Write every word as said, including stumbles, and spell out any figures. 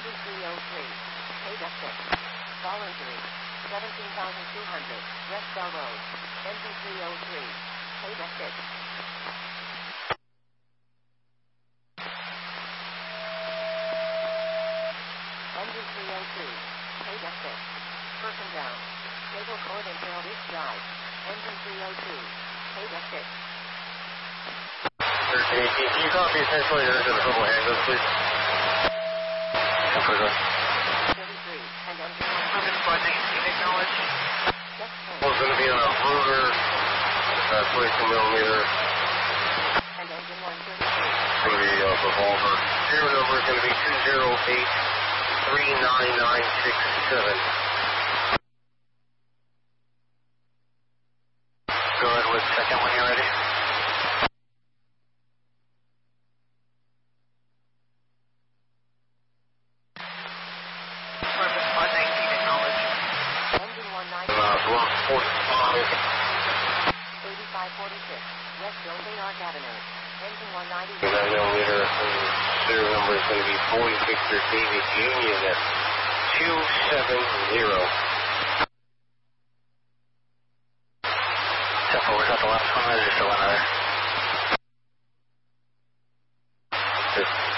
Engine three oh three. Paid up six. Ball injury. seventeen thousand two hundred. West Bell Road. Engine three oh three. Paid up six. Engine three oh two. Paid up six. Person down. Cable cord and Carroll East Drive. Engine three oh two. Paid up six. thirteen eighteen, can you copy essentially or is it a purple handgun, please? thirty-three. And engine one. Flight nineteen, acknowledge. Well, it's going to be on a Ruger, uh, twenty-two millimeter. And engine one thirty-three. It's going to be a revolver. Serial number is going to be two zero eight three nine nine six seven. Go ahead with second when you're ready. Perfect, flight nineteen, acknowledge. Engine one ninety. Uh, block forty-five. eighty-five forty-six. West Dome Arc Avenue. Engine one ninety. nine millimeter. Serial number is going to be forty Victor David Union at two seven zero. Step forward, got the last one, or is there still another? Just